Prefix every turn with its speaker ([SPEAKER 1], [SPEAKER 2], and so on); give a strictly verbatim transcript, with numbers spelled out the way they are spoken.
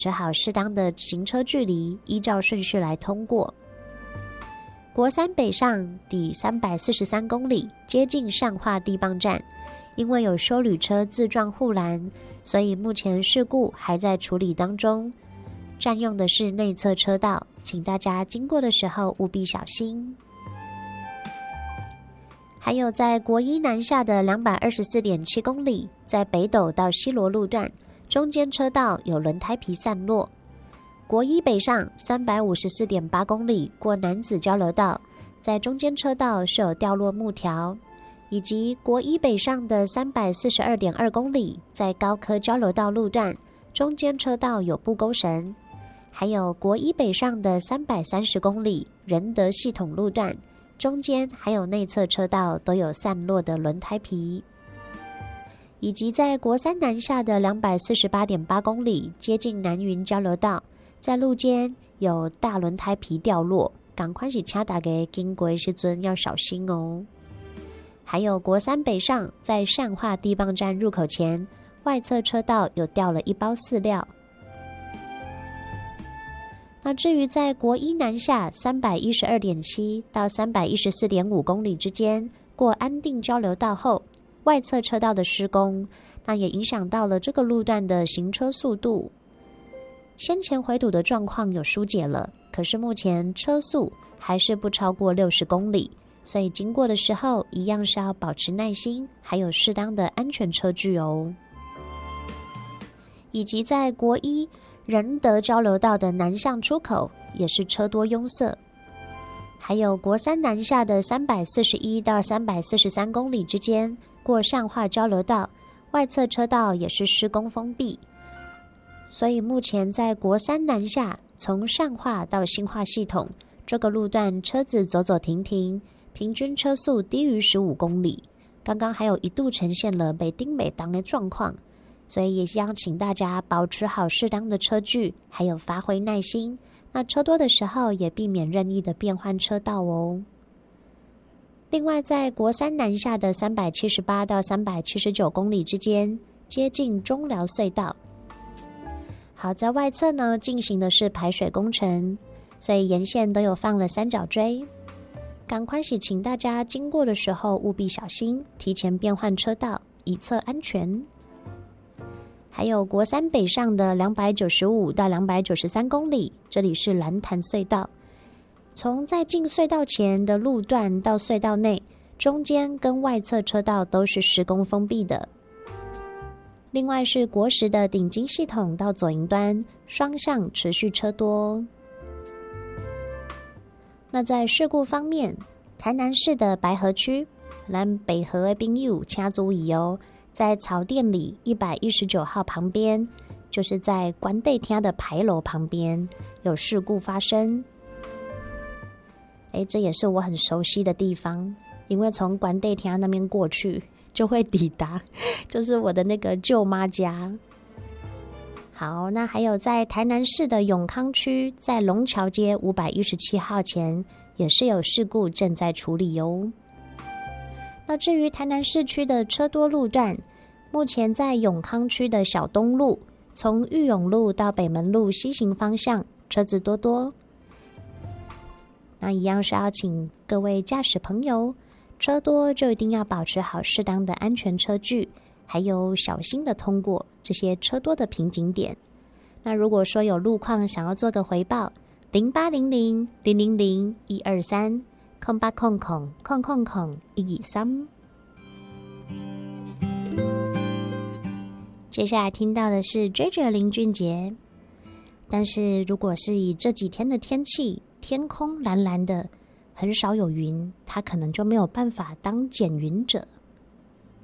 [SPEAKER 1] 持好适当的行车距离，依照顺序来通过。国三北上第三百四十三公里，接近善化地磅站，因为有休旅车自撞护栏，所以目前事故还在处理当中。占用的是内侧车道，请大家经过的时候务必小心。还有在国一南下的 两百二十四点七公里，在北斗到西螺路段，中间车道有轮胎皮散落。国一北上 三百五十四点八公里，过楠梓交流道，在中间车道是有掉落木条，以及国一北上的 三百四十二点二公里，在高科交流道路段，中间车道有布钩绳。还有国一北上的三百三十公里，仁德系统路段，中间还有内侧车道都有散落的轮胎皮。以及在国三南下的 两百四十八点八公里，接近南云交流道，在路肩有大轮胎皮掉落，赶快是请大家经过的时候要小心哦。还有国三北上，在善化地磅站入口前，外侧车道有掉了一包饲料。那至于在国一南下 三百一十二点七 到 三百一十四点五公里之间，过安定交流道后，外侧车道的施工，那也影响到了这个路段的行车速度。先前回堵的状况有疏解了，可是目前车速还是不超过六十公里，所以经过的时候一样是要保持耐心，还有适当的安全车距哦。以及在国一仁德交流道的南向出口也是车多拥塞。还有国三南下的三百四十一到三百四十三公里之间，过善化交流道，外侧车道也是施工封闭，所以目前在国三南下从善化到新化系统这个路段，车子走走停停，平均车速低于十五公里，刚刚还有一度呈现了北丁北当的状况，所以也想请大家保持好适当的车距，还有发挥耐心，那车多的时候也避免任意的变换车道哦。另外在国三南下的三百七十八到三百七十九公里之间，接近中寮隧道。好，在外侧呢进行的是排水工程，所以沿线都有放了三角锥，赶快是请大家经过的时候务必小心，提前变换车道，以策安全。还有国三北上的两百九十五到两百九十三公里，这里是蓝潭隧道，从在进隧道前的路段到隧道内，中间跟外侧车道都是施工封闭的。另外是国十的顶金系统到左营端，双向持续车多。那在事故方面，台南市的白河区，咱北河的朋友请注意哦，在草店里一百一十九号旁边，就是在关帝厅的牌楼旁边有事故发生。诶，这也是我很熟悉的地方，因为从关帝厅那边过去就会抵达，就是我的那个舅妈家。好，那还有在台南市的永康区，在龙桥街五百一十七号前也是有事故正在处理哟。那至于台南市区的车多路段，目前在永康区的小东路，从裕永路到北门路西行方向车子多多。那一样是要请各位驾驶朋友，车多就一定要保持好适当的安全车距，还有小心的通过这些车多的瓶颈点。那如果说有路况想要做个回报，零八零零零零零一二三空八空空空空空一二三。接下来听到的是 J J 林俊杰，但是如果是以这几天的天气，天空蓝蓝的，很少有云，它可能就没有办法当减云者。